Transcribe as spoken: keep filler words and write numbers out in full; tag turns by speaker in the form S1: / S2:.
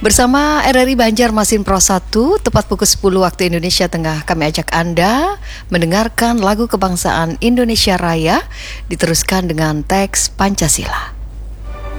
S1: Bersama R R I Banjarmasin Pro satu, tepat pukul sepuluh waktu Indonesia Tengah, kami ajak Anda mendengarkan lagu kebangsaan Indonesia Raya diteruskan dengan teks Pancasila.